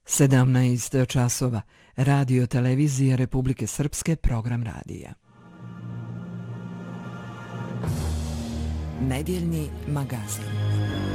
17 časova. Radio televizije Republike Srpske, program radija. Nedjeljni magazin.